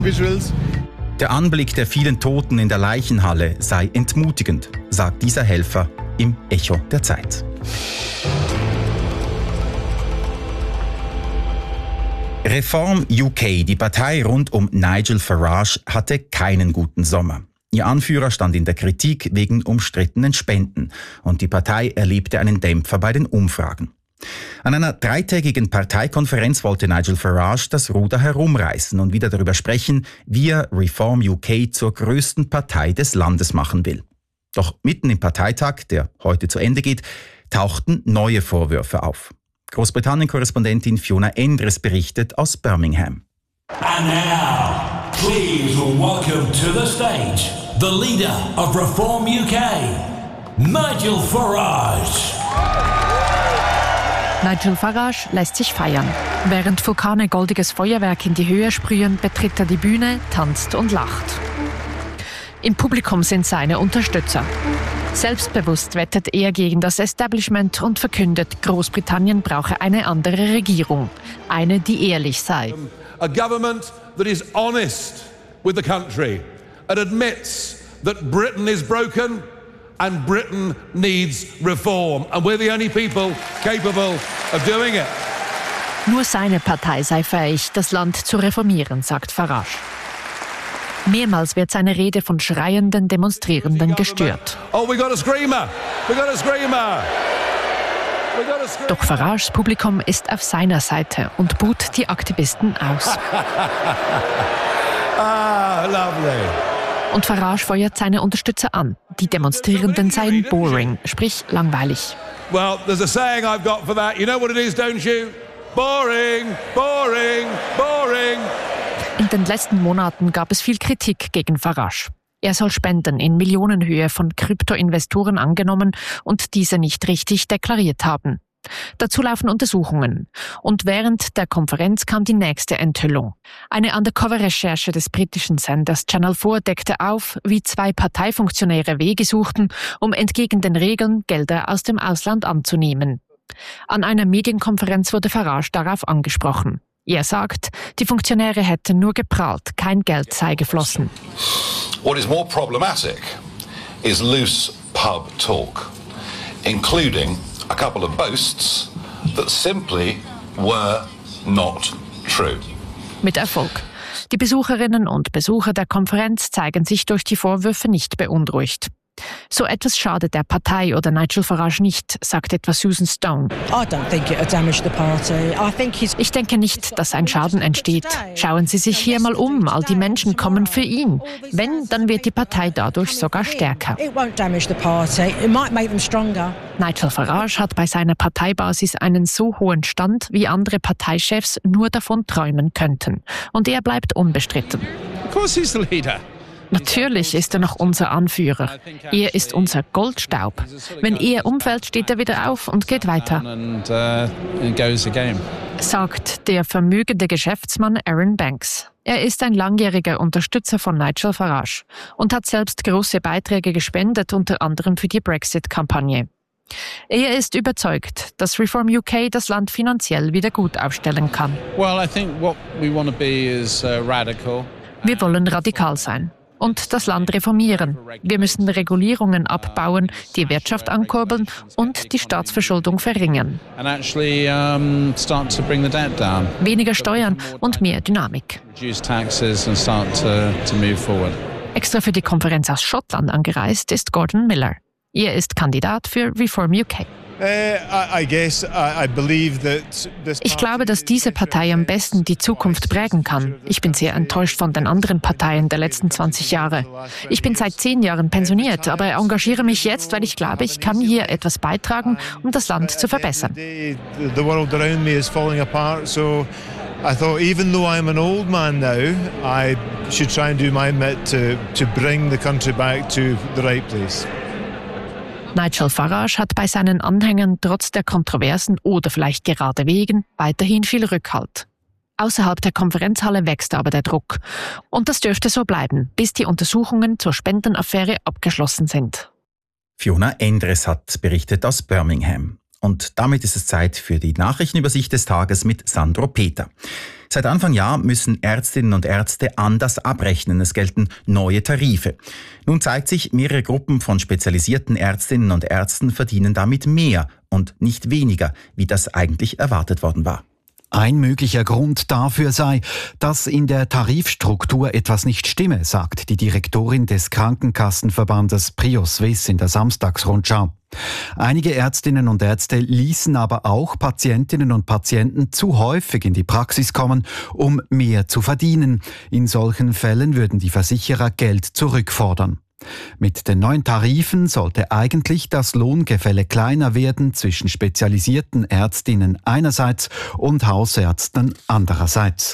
Visuals. Der Anblick der vielen Toten in der Leichenhalle sei entmutigend, sagt dieser Helfer im Echo der Zeit. Reform UK, die Partei rund um Nigel Farage, hatte keinen guten Sommer. Ihr Anführer stand in der Kritik wegen umstrittenen Spenden und die Partei erlebte einen Dämpfer bei den Umfragen. An einer 3-tägigen Parteikonferenz wollte Nigel Farage das Ruder herumreißen und wieder darüber sprechen, wie er Reform UK zur größten Partei des Landes machen will. Doch mitten im Parteitag, der heute zu Ende geht, tauchten neue Vorwürfe auf. Großbritannien-Korrespondentin Fiona Endres berichtet aus Birmingham. And now, please welcome to the stage the leader of Reform UK, Nigel Farage. Nigel Farage lässt sich feiern. Während Vulkane goldiges Feuerwerk in die Höhe sprühen, betritt er die Bühne, tanzt und lacht. Im Publikum sind seine Unterstützer. Selbstbewusst wettet er gegen das Establishment und verkündet, Großbritannien brauche eine andere Regierung. Eine, die ehrlich sei. A government that is honest with the country and admits that Britain is broken and Britain needs reform. And we're the only people capable of doing it. Nur seine Partei sei fähig, das Land zu reformieren, sagt Farage. Mehrmals wird seine Rede von schreienden Demonstrierenden gestört. Oh, we got a screamer! We got a screamer! Doch Farages Publikum ist auf seiner Seite und buht die Aktivisten aus. Lovely. Und Farage feuert seine Unterstützer an. Die Demonstrierenden seien boring, sprich langweilig. Well, there's a saying I've got for that. You know what it is, don't you? Boring, boring, boring. In den letzten Monaten gab es viel Kritik gegen Farage. Er soll Spenden in Millionenhöhe von Kryptoinvestoren angenommen und diese nicht richtig deklariert haben. Dazu laufen Untersuchungen. Und während der Konferenz kam die nächste Enthüllung. Eine Undercover-Recherche des britischen Senders Channel 4 deckte auf, wie 2 Parteifunktionäre Wege suchten, um entgegen den Regeln Gelder aus dem Ausland anzunehmen. An einer Medienkonferenz wurde Farage darauf angesprochen. Er sagt, die Funktionäre hätten nur geprahlt, kein Geld sei geflossen. What is more problematic is loose pub talk, including a couple of boasts that simply were not true. Mit Erfolg. Die Besucherinnen und Besucher der Konferenz zeigen sich durch die Vorwürfe nicht beunruhigt. So etwas schadet der Partei oder Nigel Farage nicht, sagt etwa Susan Stone. Ich denke nicht, dass ein Schaden entsteht. Schauen Sie sich hier mal um, all die Menschen kommen für ihn. Wenn, dann wird die Partei dadurch sogar stärker. Nigel Farage hat bei seiner Parteibasis einen so hohen Stand, wie andere Parteichefs nur davon träumen könnten. Und er bleibt unbestritten. Of course he's the leader. Natürlich ist er noch unser Anführer. Er ist unser Goldstaub. Wenn er umfällt, steht er wieder auf und geht weiter, sagt der vermögende Geschäftsmann Aaron Banks. Er ist ein langjähriger Unterstützer von Nigel Farage und hat selbst große Beiträge gespendet, unter anderem für die Brexit-Kampagne. Er ist überzeugt, dass Reform UK das Land finanziell wieder gut aufstellen kann. Wir wollen radikal sein und das Land reformieren. Wir müssen Regulierungen abbauen, die Wirtschaft ankurbeln und die Staatsverschuldung verringern. Weniger Steuern und mehr Dynamik. Extra für die Konferenz aus Schottland angereist ist Gordon Miller. Er ist Kandidat für Reform UK. Ich glaube, dass diese Partei am besten die Zukunft prägen kann. Ich bin sehr enttäuscht von den anderen Parteien der letzten 20 Jahre. Ich bin seit 10 Jahren pensioniert, aber engagiere mich jetzt, weil ich glaube, ich kann hier etwas beitragen, um das Land zu verbessern. I thought, even though I'm an old man now, I should try and do my bit to bring the country back to the right place. Nigel Farage hat bei seinen Anhängern trotz der Kontroversen oder vielleicht gerade wegen weiterhin viel Rückhalt. Außerhalb der Konferenzhalle wächst aber der Druck. Und das dürfte so bleiben, bis die Untersuchungen zur Spendenaffäre abgeschlossen sind. Fiona Endres hat berichtet aus Birmingham. Und damit ist es Zeit für die Nachrichtenübersicht des Tages mit Sandro Peter. Seit Anfang Jahr müssen Ärztinnen und Ärzte anders abrechnen. Es gelten neue Tarife. Nun zeigt sich, mehrere Gruppen von spezialisierten Ärztinnen und Ärzten verdienen damit mehr und nicht weniger, wie das eigentlich erwartet worden war. Ein möglicher Grund dafür sei, dass in der Tarifstruktur etwas nicht stimme, sagt die Direktorin des Krankenkassenverbandes Prio Suisse in der Samstagsrundschau. Einige Ärztinnen und Ärzte ließen aber auch Patientinnen und Patienten zu häufig in die Praxis kommen, um mehr zu verdienen. In solchen Fällen würden die Versicherer Geld zurückfordern. Mit den neuen Tarifen sollte eigentlich das Lohngefälle kleiner werden zwischen spezialisierten Ärztinnen einerseits und Hausärzten andererseits.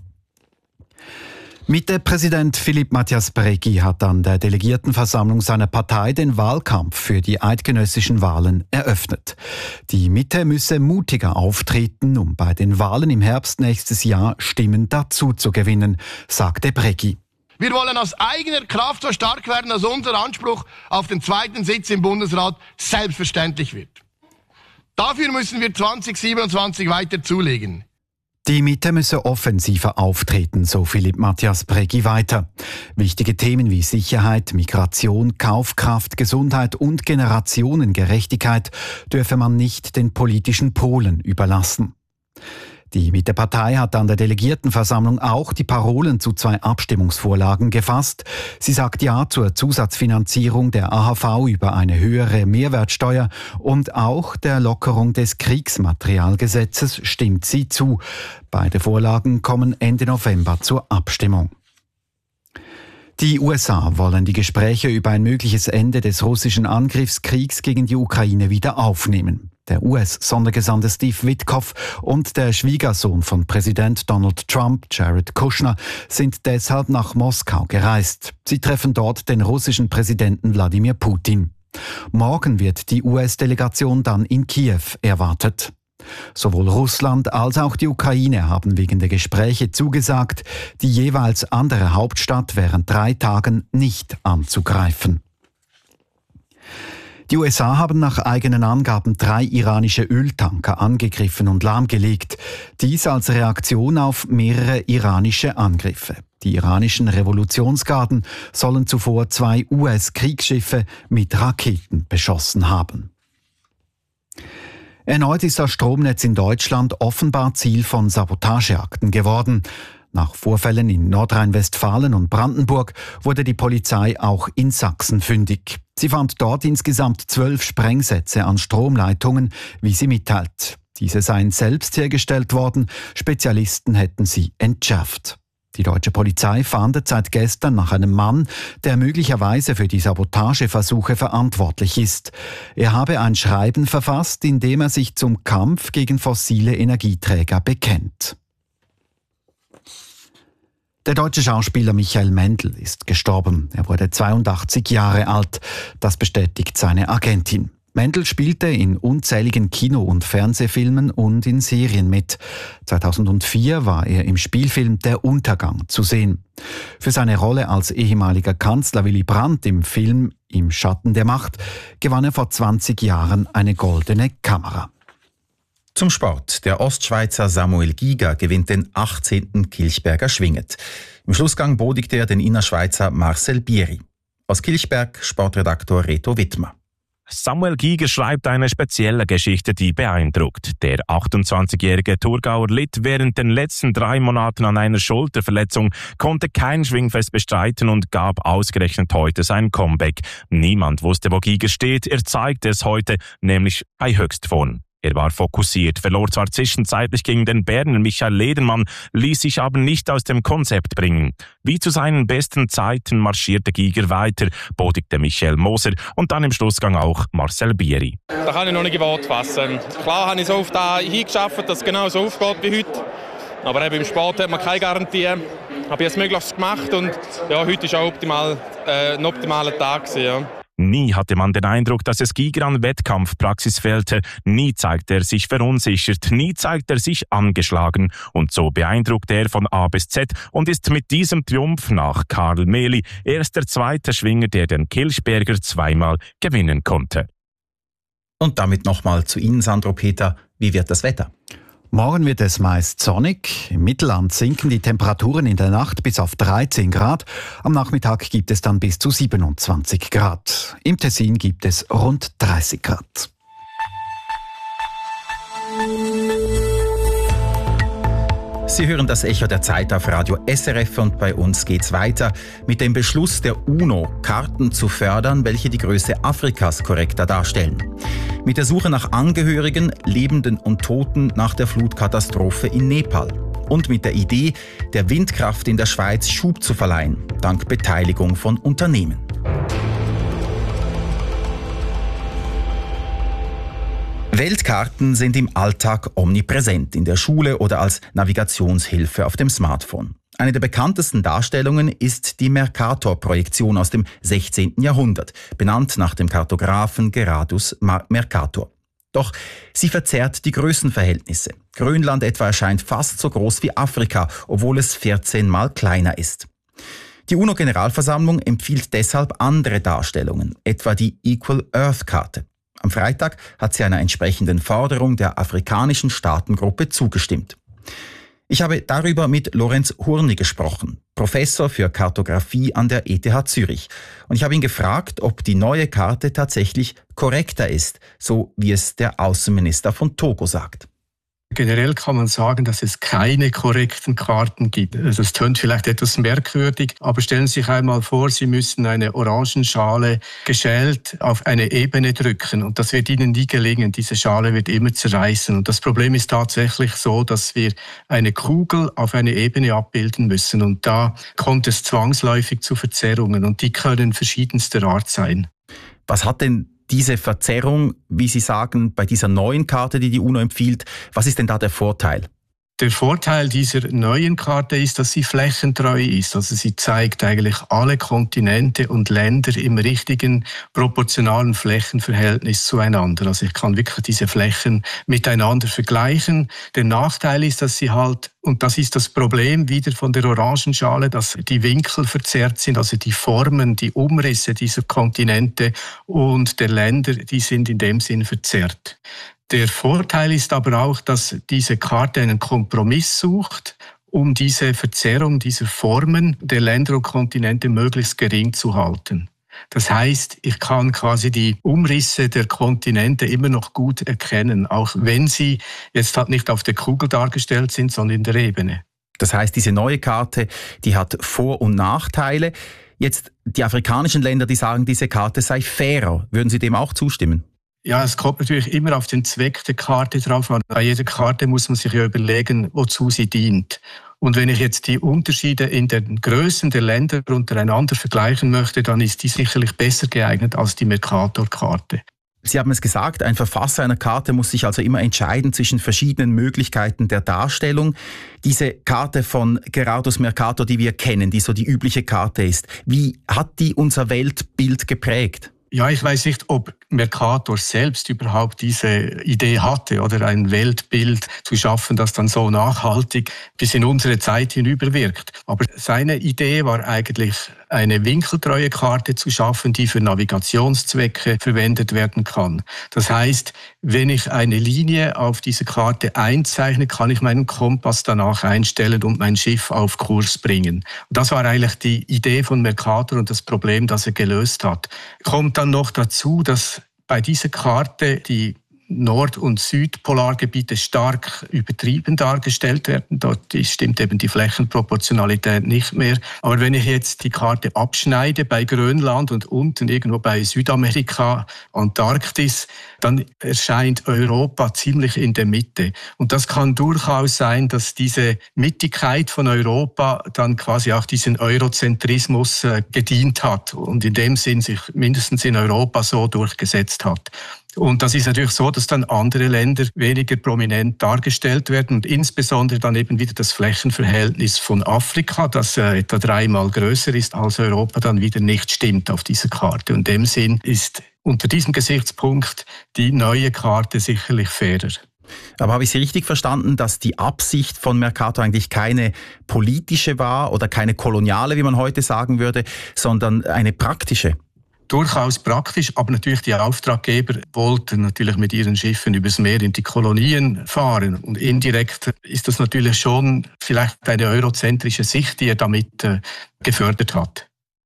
Mitte-Präsident Philippe Matthias Bregui hat an der Delegiertenversammlung seiner Partei den Wahlkampf für die eidgenössischen Wahlen eröffnet. Die Mitte müsse mutiger auftreten, um bei den Wahlen im Herbst nächstes Jahr Stimmen dazu zu gewinnen, sagte Bregui. Wir wollen aus eigener Kraft so stark werden, dass unser Anspruch auf den zweiten Sitz im Bundesrat selbstverständlich wird. Dafür müssen wir 2027 weiter zulegen. Die Mitte müsse offensiver auftreten, so Philippe Matthias Bregui weiter. Wichtige Themen wie Sicherheit, Migration, Kaufkraft, Gesundheit und Generationengerechtigkeit dürfe man nicht den politischen Polen überlassen. Die Mitte-Partei hat an der Delegiertenversammlung auch die Parolen zu 2 Abstimmungsvorlagen gefasst. Sie sagt Ja zur Zusatzfinanzierung der AHV über eine höhere Mehrwertsteuer und auch der Lockerung des Kriegsmaterialgesetzes stimmt sie zu. Beide Vorlagen kommen Ende November zur Abstimmung. Die USA wollen die Gespräche über ein mögliches Ende des russischen Angriffskriegs gegen die Ukraine wieder aufnehmen. Der US-Sondergesandte Steve Witkoff und der Schwiegersohn von Präsident Donald Trump, Jared Kushner, sind deshalb nach Moskau gereist. Sie treffen dort den russischen Präsidenten Wladimir Putin. Morgen wird die US-Delegation dann in Kiew erwartet. Sowohl Russland als auch die Ukraine haben wegen der Gespräche zugesagt, die jeweils andere Hauptstadt während 3 Tagen nicht anzugreifen. Die USA haben nach eigenen Angaben 3 iranische Öltanker angegriffen und lahmgelegt. Dies als Reaktion auf mehrere iranische Angriffe. Die iranischen Revolutionsgarden sollen zuvor 2 US-Kriegsschiffe mit Raketen beschossen haben. Erneut ist das Stromnetz in Deutschland offenbar Ziel von Sabotageakten geworden. Nach Vorfällen in Nordrhein-Westfalen und Brandenburg wurde die Polizei auch in Sachsen fündig. Sie fand dort insgesamt 12 Sprengsätze an Stromleitungen, wie sie mitteilt. Diese seien selbst hergestellt worden, Spezialisten hätten sie entschärft. Die deutsche Polizei fahndet seit gestern nach einem Mann, der möglicherweise für die Sabotageversuche verantwortlich ist. Er habe ein Schreiben verfasst, in dem er sich zum Kampf gegen fossile Energieträger bekennt. Der deutsche Schauspieler Michael Mendl ist gestorben. Er wurde 82 Jahre alt. Das bestätigt seine Agentin. Mendl spielte in unzähligen Kino- und Fernsehfilmen und in Serien mit. 2004 war er im Spielfilm Der Untergang zu sehen. Für seine Rolle als ehemaliger Kanzler Willy Brandt im Film Im Schatten der Macht gewann er vor 20 Jahren eine Goldene Kamera. Zum Sport. Der Ostschweizer Samuel Giger gewinnt den 18. Kilchberger Schwinget. Im Schlussgang bodigte er den Innerschweizer Marcel Bieri. Aus Kilchberg Sportredaktor Reto Wittmer. Samuel Giger schreibt eine spezielle Geschichte, die beeindruckt. Der 28-jährige Thurgauer litt während den letzten 3 Monaten an einer Schulterverletzung, konnte kein Schwingfest bestreiten und gab ausgerechnet heute sein Comeback. Niemand wusste, wo Giger steht. Er zeigte es heute, nämlich bei Höchstform. Er war fokussiert, verlor zwar zwischenzeitlich gegen den Berner Michael Ledermann, ließ sich aber nicht aus dem Konzept bringen. Wie zu seinen besten Zeiten marschierte Giger weiter, bodigte Michael Moser und dann im Schlussgang auch Marcel Bieri. Da kann ich noch nicht in Worte fassen. Klar habe ich so auf das hingeschafft, dass es genau so aufgeht wie heute. Aber eben im Sport hat man keine Garantie. Habe ich das Möglichste gemacht und ja, heute war auch ein optimaler Tag gewesen, ja. Nie hatte man den Eindruck, dass es Giger an Wettkampfpraxis fehlte. Nie zeigte er sich verunsichert, nie zeigte er sich angeschlagen. Und so beeindruckte er von A bis Z und ist mit diesem Triumph nach Karl Mehli erst der 2. Schwinger, der den Kilchberger 2-mal gewinnen konnte. Und damit nochmal zu Ihnen, Sandro Peter. Wie wird das Wetter? Morgen wird es meist sonnig. Im Mittelland sinken die Temperaturen in der Nacht bis auf 13 Grad. Am Nachmittag gibt es dann bis zu 27 Grad. Im Tessin gibt es rund 30 Grad. Sie hören das Echo der Zeit auf Radio SRF und bei uns geht's weiter mit dem Beschluss der UNO, Karten zu fördern, welche die Größe Afrikas korrekter darstellen. Mit der Suche nach Angehörigen, Lebenden und Toten nach der Flutkatastrophe in Nepal. Und mit der Idee, der Windkraft in der Schweiz Schub zu verleihen, dank Beteiligung von Unternehmen. Weltkarten sind im Alltag omnipräsent, in der Schule oder als Navigationshilfe auf dem Smartphone. Eine der bekanntesten Darstellungen ist die Mercator-Projektion aus dem 16. Jahrhundert, benannt nach dem Kartografen Gerardus Mercator. Doch sie verzerrt die Größenverhältnisse. Grönland etwa erscheint fast so groß wie Afrika, obwohl es 14 Mal kleiner ist. Die UNO-Generalversammlung empfiehlt deshalb andere Darstellungen, etwa die Equal Earth-Karte. Am Freitag hat sie einer entsprechenden Forderung der afrikanischen Staatengruppe zugestimmt. Ich habe darüber mit Lorenz Hurni gesprochen, Professor für Kartografie an der ETH Zürich. Und ich habe ihn gefragt, ob die neue Karte tatsächlich korrekter ist, so wie es der Außenminister von Togo sagt. Generell kann man sagen, dass es keine korrekten Karten gibt. Das tönt vielleicht etwas merkwürdig, aber stellen Sie sich einmal vor, Sie müssen eine Orangenschale geschält auf eine Ebene drücken und das wird Ihnen nie gelingen. Diese Schale wird immer zerreißen und das Problem ist tatsächlich so, dass wir eine Kugel auf eine Ebene abbilden müssen und da kommt es zwangsläufig zu Verzerrungen und die können verschiedenster Art sein. Was hat denn diese Verzerrung, wie Sie sagen, bei dieser neuen Karte, die die UNO empfiehlt, was ist denn da der Vorteil? Der Vorteil dieser neuen Karte ist, dass sie flächentreu ist. Also sie zeigt eigentlich alle Kontinente und Länder im richtigen proportionalen Flächenverhältnis zueinander. Also ich kann wirklich diese Flächen miteinander vergleichen. Der Nachteil ist, dass sie halt, und das ist das Problem wieder von der Orangenschale, dass die Winkel verzerrt sind, also die Formen, die Umrisse dieser Kontinente und der Länder, die sind in dem Sinn verzerrt. Der Vorteil ist aber auch, dass diese Karte einen Kompromiss sucht, um diese Verzerrung dieser Formen der Länder und Kontinente möglichst gering zu halten. Das heißt, ich kann quasi die Umrisse der Kontinente immer noch gut erkennen, auch wenn sie jetzt halt nicht auf der Kugel dargestellt sind, sondern in der Ebene. Das heißt, diese neue Karte, die hat Vor- und Nachteile. Jetzt die afrikanischen Länder, die sagen, diese Karte sei fairer. Würden Sie dem auch zustimmen? Ja, es kommt natürlich immer auf den Zweck der Karte drauf an. Bei jeder Karte muss man sich ja überlegen, wozu sie dient. Und wenn ich jetzt die Unterschiede in den Größen der Länder untereinander vergleichen möchte, dann ist die sicherlich besser geeignet als die Mercator-Karte. Sie haben es gesagt, ein Verfasser einer Karte muss sich also immer entscheiden zwischen verschiedenen Möglichkeiten der Darstellung. Diese Karte von Gerardus Mercator, die wir kennen, die so die übliche Karte ist, wie hat die unser Weltbild geprägt? Ja, ich weiß nicht, ob Mercator selbst überhaupt diese Idee hatte oder ein Weltbild zu schaffen, das dann so nachhaltig bis in unsere Zeit hinüberwirkt. Aber seine Idee war eigentlich, eine winkeltreue Karte zu schaffen, die für Navigationszwecke verwendet werden kann. Das heißt, wenn ich eine Linie auf diese Karte einzeichne, kann ich meinen Kompass danach einstellen und mein Schiff auf Kurs bringen. Und das war eigentlich die Idee von Mercator und das Problem, das er gelöst hat. Kommt dann noch dazu, dass bei dieser Karte die Nord- und Südpolargebiete stark übertrieben dargestellt werden. Dort stimmt eben die Flächenproportionalität nicht mehr. Aber wenn ich jetzt die Karte abschneide bei Grönland und unten irgendwo bei Südamerika, Antarktis, dann erscheint Europa ziemlich in der Mitte. Und das kann durchaus sein, dass diese Mittigkeit von Europa dann quasi auch diesen Eurozentrismus gedient hat und in dem Sinn sich mindestens in Europa so durchgesetzt hat. Und das ist natürlich so, dass dann andere Länder weniger prominent dargestellt werden und insbesondere dann eben wieder das Flächenverhältnis von Afrika, das etwa 3-mal größer ist als Europa, dann wieder nicht stimmt auf dieser Karte. Und in dem Sinn ist unter diesem Gesichtspunkt die neue Karte sicherlich fairer. Aber habe ich Sie richtig verstanden, dass die Absicht von Mercator eigentlich keine politische war oder keine koloniale, wie man heute sagen würde, sondern eine praktische? durchaus praktisch, aber natürlich die Auftraggeber wollten natürlich mit ihren Schiffen übers Meer in die Kolonien fahren. Und indirekt ist das natürlich schon vielleicht eine eurozentrische Sicht, die er damit gefördert hat.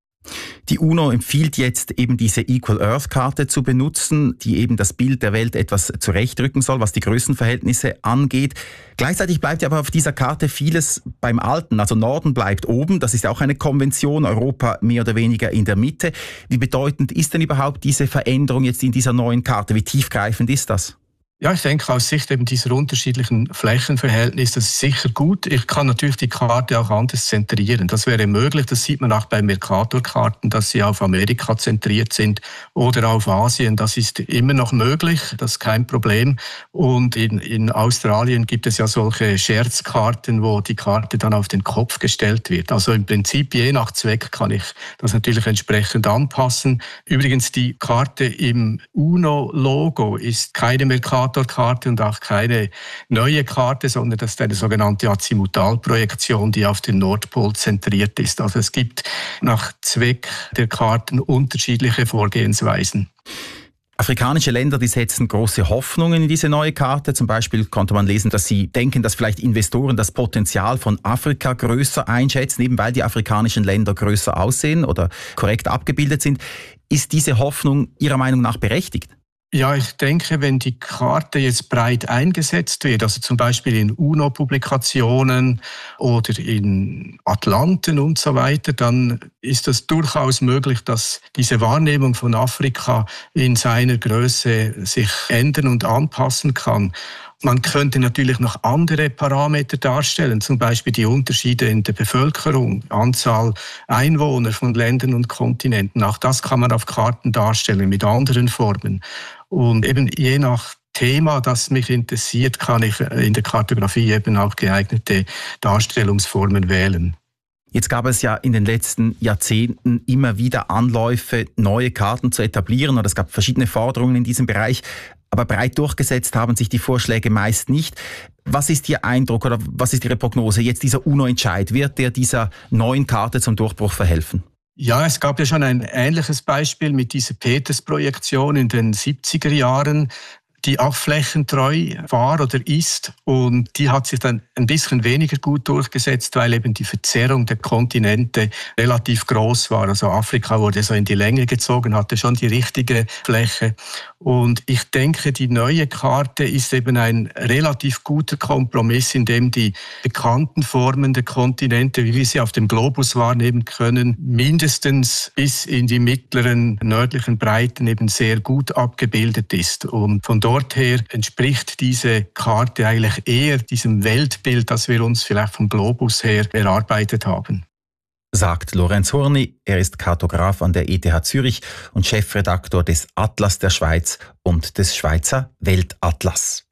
Die UNO empfiehlt jetzt eben diese Equal Earth Karte zu benutzen, die eben das Bild der Welt etwas zurechtrücken soll, was die Größenverhältnisse angeht. Gleichzeitig bleibt ja aber auf dieser Karte vieles beim Alten. Also Norden bleibt oben, das ist ja auch eine Konvention, Europa mehr oder weniger in der Mitte. Wie bedeutend ist denn überhaupt diese Veränderung jetzt in dieser neuen Karte? Wie tiefgreifend ist das? Ja, ich denke, aus Sicht eben dieser unterschiedlichen Flächenverhältnisse, das ist sicher gut. Ich kann natürlich die Karte auch anders zentrieren. Das wäre möglich. Das sieht man auch bei Mercator-Karten, dass sie auf Amerika zentriert sind oder auf Asien. Das ist immer noch möglich. Das ist kein Problem. Und in Australien gibt es ja solche Scherzkarten, wo die Karte dann auf den Kopf gestellt wird. Also im Prinzip, je nach Zweck kann ich das natürlich entsprechend anpassen. Übrigens, die Karte im UNO-Logo ist keine Mercator-Karte und auch keine neue Karte, sondern das ist eine sogenannte Azimutalprojektion, die auf den Nordpol zentriert ist. Also es gibt nach Zweck der Karten unterschiedliche Vorgehensweisen. Afrikanische Länder, die setzen große Hoffnungen in diese neue Karte. Zum Beispiel konnte man lesen, dass sie denken, dass vielleicht Investoren das Potenzial von Afrika größer einschätzen, eben weil die afrikanischen Länder größer aussehen oder korrekt abgebildet sind. Ist diese Hoffnung Ihrer Meinung nach berechtigt? Ja, ich denke, wenn die Karte jetzt breit eingesetzt wird, also zum Beispiel in UNO-Publikationen oder in Atlanten und so weiter, dann ist es durchaus möglich, dass diese Wahrnehmung von Afrika in seiner Größe sich ändern und anpassen kann. Man könnte natürlich noch andere Parameter darstellen, zum Beispiel die Unterschiede in der Bevölkerung, Anzahl Einwohner von Ländern und Kontinenten. Auch das kann man auf Karten darstellen mit anderen Formen. Und eben je nach Thema, das mich interessiert, kann ich in der Kartografie eben auch geeignete Darstellungsformen wählen. Jetzt gab es ja in den letzten Jahrzehnten immer wieder Anläufe, neue Karten zu etablieren, und es gab verschiedene Forderungen in diesem Bereich. Aber breit durchgesetzt haben sich die Vorschläge meist nicht. Was ist Ihr Eindruck oder was ist Ihre Prognose? Jetzt dieser UNO-Entscheid, wird der dieser neuen Karte zum Durchbruch verhelfen? Ja, es gab ja schon ein ähnliches Beispiel mit dieser Peters-Projektion in den 70er Jahren, die auch flächentreu war oder ist. Und die hat sich dann ein bisschen weniger gut durchgesetzt, weil eben die Verzerrung der Kontinente relativ groß war. Also Afrika wurde so in die Länge gezogen, hatte schon die richtige Fläche. Und ich denke, die neue Karte ist eben ein relativ guter Kompromiss, in dem die bekannten Formen der Kontinente, wie wir sie auf dem Globus wahrnehmen können, mindestens bis in die mittleren nördlichen Breiten eben sehr gut abgebildet ist. Und von dort her entspricht diese Karte eigentlich eher diesem Weltbild, das wir uns vielleicht vom Globus her erarbeitet haben. Sagt Lorenz Hurni. Er ist Kartograf an der ETH Zürich und Chefredaktor des Atlas der Schweiz und des Schweizer Weltatlas.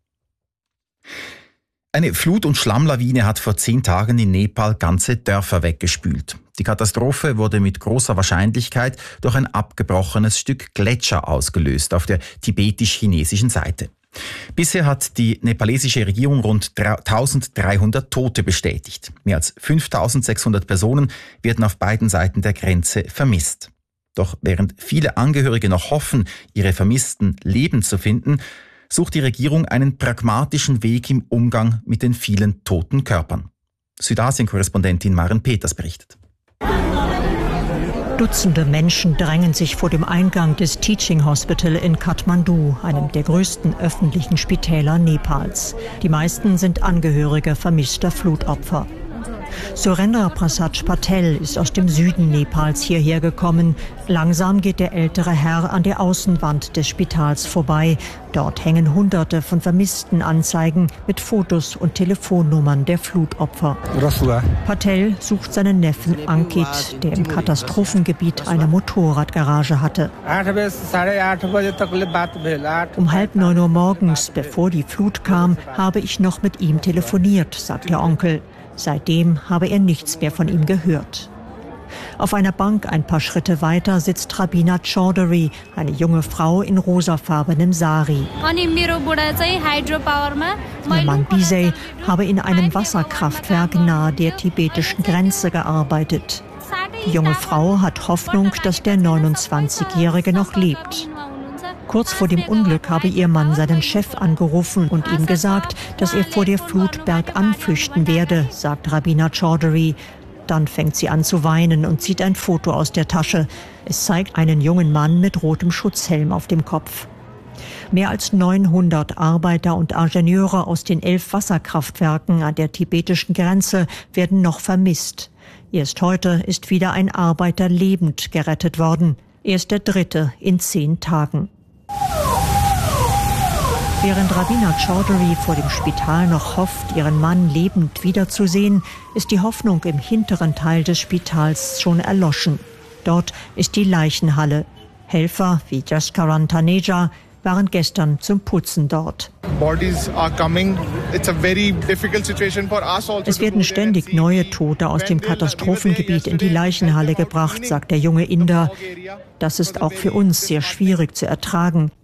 Eine Flut- und Schlammlawine hat vor 10 Tagen in Nepal ganze Dörfer weggespült. Die Katastrophe wurde mit großer Wahrscheinlichkeit durch ein abgebrochenes Stück Gletscher ausgelöst auf der tibetisch-chinesischen Seite. Bisher hat die nepalesische Regierung rund 1300 Tote bestätigt. Mehr als 5600 Personen werden auf beiden Seiten der Grenze vermisst. Doch während viele Angehörige noch hoffen, ihre Vermissten lebend zu finden, sucht die Regierung einen pragmatischen Weg im Umgang mit den vielen toten Körpern. Südasien-Korrespondentin Maren Peters berichtet. Dutzende Menschen drängen sich vor dem Eingang des Teaching Hospital in Kathmandu, einem der größten öffentlichen Spitäler Nepals. Die meisten sind Angehörige vermisster Flutopfer. Surendra Prasad Patel ist aus dem Süden Nepals hierher gekommen. Langsam geht der ältere Herr an der Außenwand des Spitals vorbei. Dort hängen Hunderte von vermissten Anzeigen mit Fotos und Telefonnummern der Flutopfer. Patel sucht seinen Neffen Ankit, der im Katastrophengebiet eine Motorradgarage hatte. Um 8:30 Uhr morgens, bevor die Flut kam, habe ich noch mit ihm telefoniert, sagt der Onkel. Seitdem habe er nichts mehr von ihm gehört. Auf einer Bank ein paar Schritte weiter sitzt Rabina Chaudhary, eine junge Frau in rosafarbenem Sari. Ihr Mann Bisey habe in einem Wasserkraftwerk nahe der tibetischen Grenze gearbeitet. Die junge Frau hat Hoffnung, dass der 29-Jährige noch lebt. Kurz vor dem Unglück habe ihr Mann seinen Chef angerufen und ihm gesagt, dass er vor der Flut bergan flüchten werde, sagt Rabina Chaudhry. Dann fängt sie an zu weinen und zieht ein Foto aus der Tasche. Es zeigt einen jungen Mann mit rotem Schutzhelm auf dem Kopf. Mehr als 900 Arbeiter und Ingenieure aus den 11 Wasserkraftwerken an der tibetischen Grenze werden noch vermisst. Erst heute ist wieder ein Arbeiter lebend gerettet worden. Er ist der dritte in 10 Tagen. Während Rabina Chaudhry vor dem Spital noch hofft, ihren Mann lebend wiederzusehen, ist die Hoffnung im hinteren Teil des Spitals schon erloschen. Dort ist die Leichenhalle. Helfer wie Jaskaran Taneja waren gestern zum Putzen dort. Es werden ständig neue Tote aus dem Katastrophengebiet in die Leichenhalle gebracht, sagt der junge Inder. Das ist auch für uns sehr schwierig zu ertragen.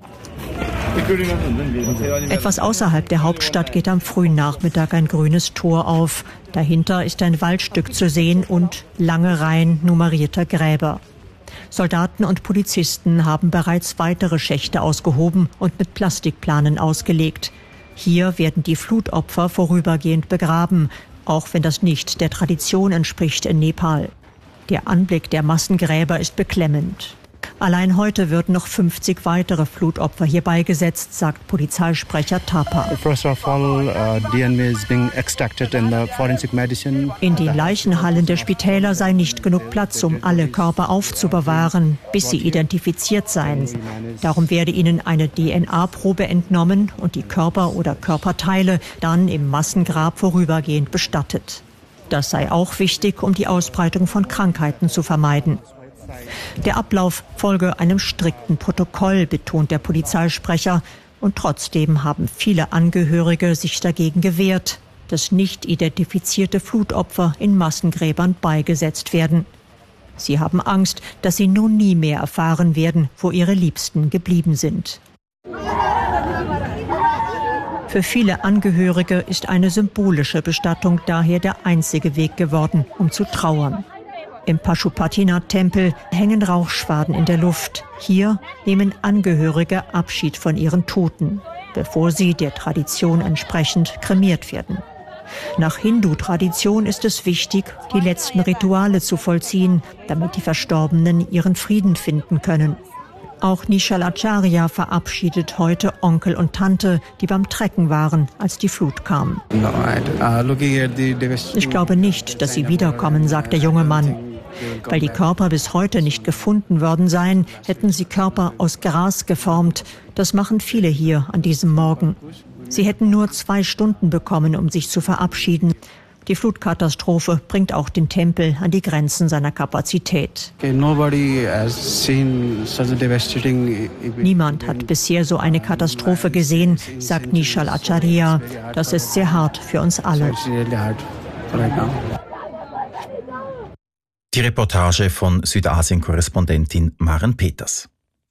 Etwas außerhalb der Hauptstadt geht am frühen Nachmittag ein grünes Tor auf. Dahinter ist ein Waldstück zu sehen und lange Reihen nummerierter Gräber. Soldaten und Polizisten haben bereits weitere Schächte ausgehoben und mit Plastikplanen ausgelegt. Hier werden die Flutopfer vorübergehend begraben, auch wenn das nicht der Tradition entspricht in Nepal. Der Anblick der Massengräber ist beklemmend. Allein heute würden noch 50 weitere Flutopfer hier beigesetzt, sagt Polizeisprecher Thapa. In den Leichenhallen der Spitäler sei nicht genug Platz, um alle Körper aufzubewahren, bis sie identifiziert seien. Darum werde ihnen eine DNA-Probe entnommen und die Körper oder Körperteile dann im Massengrab vorübergehend bestattet. Das sei auch wichtig, um die Ausbreitung von Krankheiten zu vermeiden. Der Ablauf folge einem strikten Protokoll, betont der Polizeisprecher. Und trotzdem haben viele Angehörige sich dagegen gewehrt, dass nicht identifizierte Flutopfer in Massengräbern beigesetzt werden. Sie haben Angst, dass sie nun nie mehr erfahren werden, wo ihre Liebsten geblieben sind. Für viele Angehörige ist eine symbolische Bestattung daher der einzige Weg geworden, um zu trauern. Im Pashupatinath-Tempel hängen Rauchschwaden in der Luft. Hier nehmen Angehörige Abschied von ihren Toten, bevor sie der Tradition entsprechend kremiert werden. Nach Hindu-Tradition ist es wichtig, die letzten Rituale zu vollziehen, damit die Verstorbenen ihren Frieden finden können. Auch Nishal Acharya verabschiedet heute Onkel und Tante, die beim Trecken waren, als die Flut kam. Ich glaube nicht, dass sie wiederkommen, sagt der junge Mann. Weil die Körper bis heute nicht gefunden worden seien, hätten sie Körper aus Gras geformt. Das machen viele hier an diesem Morgen. Sie hätten nur 2 Stunden bekommen, um sich zu verabschieden. Die Flutkatastrophe bringt auch den Tempel an die Grenzen seiner Kapazität. Niemand hat bisher so eine Katastrophe gesehen, sagt Nishal Acharya. Das ist sehr hart für uns alle. Die Reportage von Südasien-Korrespondentin Maren Peters.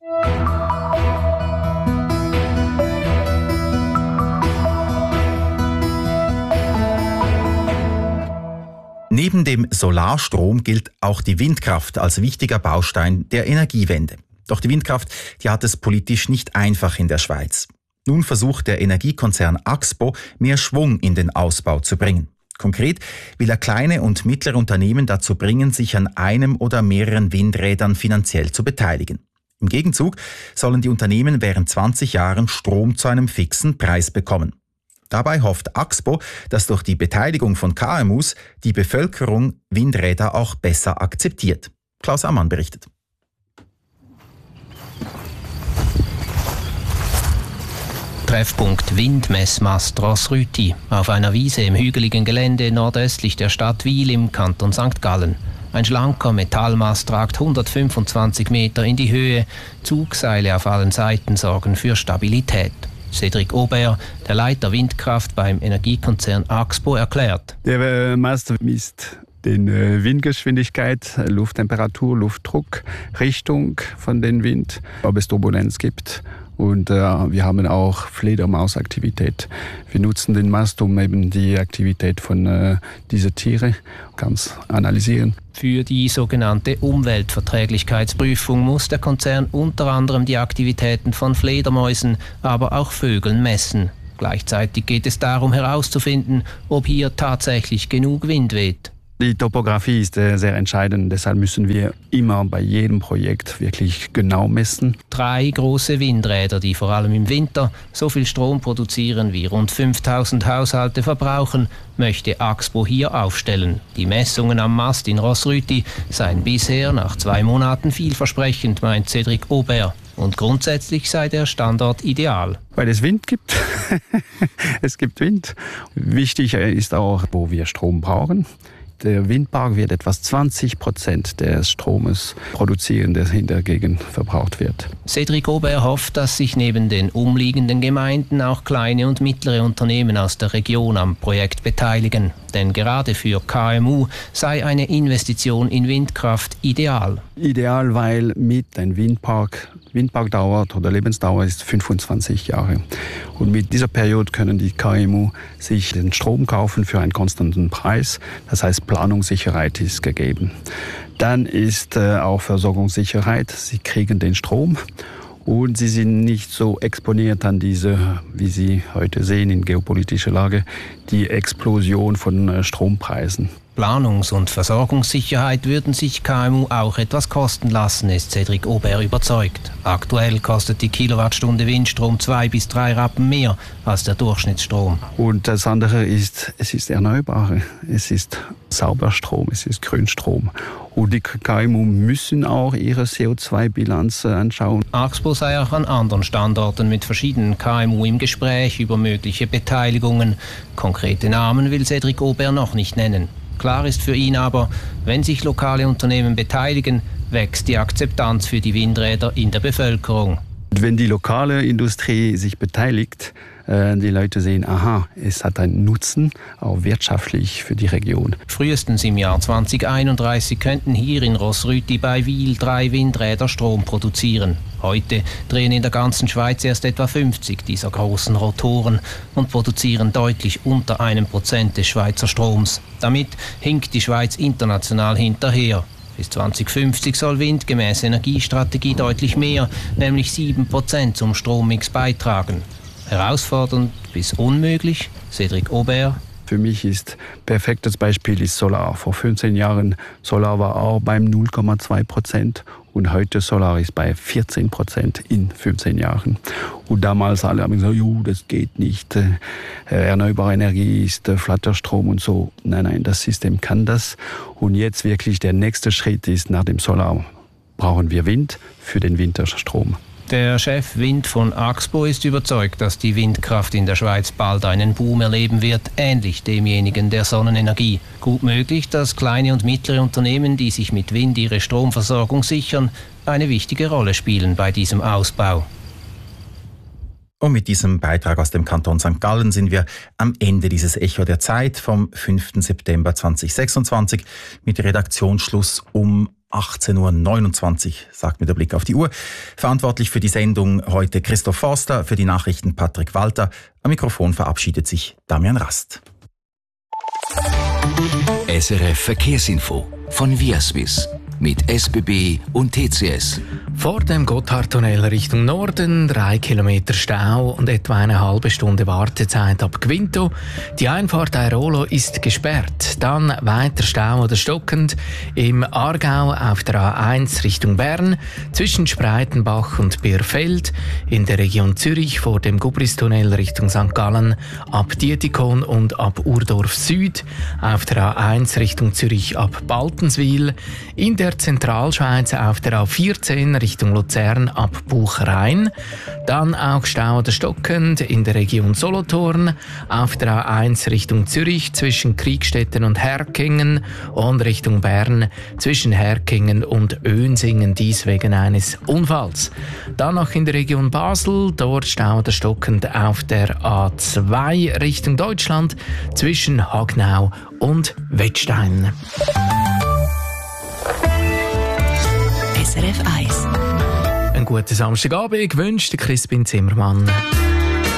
Neben dem Solarstrom gilt auch die Windkraft als wichtiger Baustein der Energiewende. Doch die Windkraft, die hat es politisch nicht einfach in der Schweiz. Nun versucht der Energiekonzern Axpo, mehr Schwung in den Ausbau zu bringen. Konkret will er kleine und mittlere Unternehmen dazu bringen, sich an einem oder mehreren Windrädern finanziell zu beteiligen. Im Gegenzug sollen die Unternehmen während 20 Jahren Strom zu einem fixen Preis bekommen. Dabei hofft Axpo, dass durch die Beteiligung von KMUs die Bevölkerung Windräder auch besser akzeptiert. Klaus Ammann berichtet. Treffpunkt Windmessmast Rossrüti auf einer Wiese im hügeligen Gelände nordöstlich der Stadt Wil im Kanton St. Gallen. Ein schlanker Metallmast ragt 125 Meter in die Höhe. Zugseile auf allen Seiten sorgen für Stabilität. Cedric Aubert, der Leiter Windkraft beim Energiekonzern Axpo, erklärt. Der Mast misst die Windgeschwindigkeit, Lufttemperatur, Luftdruck, Richtung von dem Wind, ob es Turbulenz gibt Und wir haben auch Fledermausaktivität. Wir nutzen den Mast, um eben die Aktivität von diesen Tieren ganz analysieren. Für die sogenannte Umweltverträglichkeitsprüfung muss der Konzern unter anderem die Aktivitäten von Fledermäusen, aber auch Vögeln messen. Gleichzeitig geht es darum herauszufinden, ob hier tatsächlich genug Wind weht. Die Topografie ist sehr entscheidend, deshalb müssen wir immer bei jedem Projekt wirklich genau messen. 3 große Windräder, die vor allem im Winter so viel Strom produzieren wie rund 5000 Haushalte verbrauchen, möchte Axpo hier aufstellen. Die Messungen am Mast in Rossrüti seien bisher nach 2 Monaten vielversprechend, meint Cédric Aubert. Und grundsätzlich sei der Standort ideal. Weil es Wind gibt. Es gibt Wind. Wichtig ist auch, wo wir Strom brauchen. Der Windpark wird etwa 20% des Stromes produzieren, der in der Gegend verbraucht wird. Cédric Aubert hofft, dass sich neben den umliegenden Gemeinden auch kleine und mittlere Unternehmen aus der Region am Projekt beteiligen. Denn gerade für KMU sei eine Investition in Windkraft ideal. Ideal, weil mit einem Windparkdauer oder Lebensdauer ist 25 Jahre. Und mit dieser Periode können die KMU sich den Strom kaufen für einen konstanten Preis. Das heißt, Planungssicherheit ist gegeben. Dann ist auch Versorgungssicherheit. Sie kriegen den Strom und sie sind nicht so exponiert an diese, wie Sie heute sehen in geopolitischer Lage, die Explosion von Strompreisen. Planungs- und Versorgungssicherheit würden sich KMU auch etwas kosten lassen, ist Cédric Aubert überzeugt. Aktuell kostet die Kilowattstunde Windstrom 2 bis 3 Rappen mehr als der Durchschnittsstrom. Und das andere ist, es ist erneuerbar, es ist sauber Strom, es ist Grünstrom. Und die KMU müssen auch ihre CO2-Bilanz anschauen. Axpo sei auch an anderen Standorten mit verschiedenen KMU im Gespräch über mögliche Beteiligungen. Konkrete Namen will Cédric Aubert noch nicht nennen. Klar ist für ihn aber, wenn sich lokale Unternehmen beteiligen, wächst die Akzeptanz für die Windräder in der Bevölkerung. Wenn die lokale Industrie sich beteiligt, die Leute sehen, aha, es hat einen Nutzen, auch wirtschaftlich für die Region. Frühestens im Jahr 2031 könnten hier in Rossrüti bei Wil 3 Windräder Strom produzieren. Heute drehen in der ganzen Schweiz erst etwa 50 dieser großen Rotoren und produzieren deutlich unter 1% des Schweizer Stroms. Damit hinkt die Schweiz international hinterher. Bis 2050 soll Wind gemäß Energiestrategie deutlich mehr, nämlich 7% zum Strommix beitragen. Herausfordernd bis unmöglich, Cédric Aubert. Für mich ist perfektes Beispiel ist Solar. Vor 15 Jahren Solar war auch beim 0,2% und heute Solar ist bei 14% in 15 Jahren. Und damals alle haben gesagt, das geht nicht. Erneuerbare Energie ist Flatterstrom und so. Nein, das System kann das. Und jetzt wirklich der nächste Schritt ist, nach dem Solar brauchen wir Wind für den Winterstrom. Der Chef Wind von Axpo ist überzeugt, dass die Windkraft in der Schweiz bald einen Boom erleben wird, ähnlich demjenigen der Sonnenenergie. Gut möglich, dass kleine und mittlere Unternehmen, die sich mit Wind ihre Stromversorgung sichern, eine wichtige Rolle spielen bei diesem Ausbau. Und mit diesem Beitrag aus dem Kanton St. Gallen sind wir am Ende dieses Echo der Zeit vom 5. September 2026 mit Redaktionsschluss um 18.29 Uhr, sagt mir der Blick auf die Uhr. Verantwortlich für die Sendung heute Christoph Forster, für die Nachrichten Patrick Walter. Am Mikrofon verabschiedet sich Damian Rast. SRF Verkehrsinfo von Viaswiss mit SBB und TCS. Vor dem Gotthardtunnel Richtung Norden 3 Kilometer Stau und etwa eine halbe Stunde Wartezeit ab Quinto. Die Einfahrt Airolo ist gesperrt. Dann weiter Stau oder stockend im Aargau auf der A1 Richtung Bern zwischen Spreitenbach und Bierfeld. In der Region Zürich vor dem Gubristunnel Richtung St. Gallen ab Dietikon und ab Urdorf Süd. Auf der A1 Richtung Zürich ab Baltenswil. In der Zentralschweiz auf der A14 Richtung Luzern ab Buchrein. Dann auch Stau oder stockend in der Region Solothurn. Auf der A1 Richtung Zürich zwischen Kriegstetten und Herkingen und Richtung Bern zwischen Herkingen und Önsingen, dies wegen eines Unfalls. Dann noch in der Region Basel, dort Stau oder stockend auf der A2 Richtung Deutschland zwischen Hagnau und Wettstein. SRF 1 Einen guten Samstagabend wünscht Crispin Zimmermann.